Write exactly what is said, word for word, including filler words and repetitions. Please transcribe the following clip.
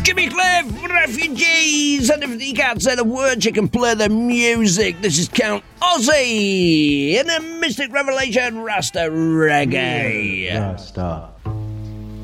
Jimmy Cliff, refugees, and if you can't say the words, you can play the music. This is Count Ozzy in a Mystic Revelation Rasta Reggae. Rasta.